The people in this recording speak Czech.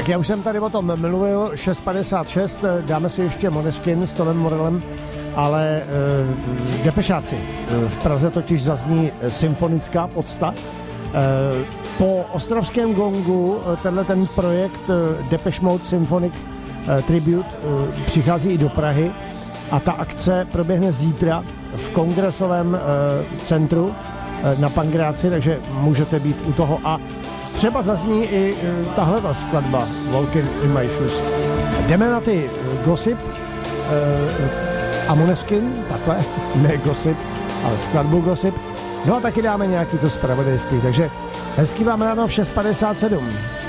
Tak já už jsem tady o tom mluvil, 6.56, dáme si ještě Måneskin s Tomem Morellem, ale Depešáci. V Praze totiž zazní symfonická podsta. Po ostravském gongu tenhle ten projekt Depeche Mode Symphonic Tribute přichází i do Prahy a ta akce proběhne zítra v Kongresovém centru na Pankráci, takže můžete být u toho a třeba zazní i tahle ta skladba Walking in My Shoes. Jdeme na ty Gossip a Måneskin, takhle, ne Gossip, ale skladbu Gossip. No a taky dáme nějaký to zpravodajství, takže hezký vám ráno v 6.57.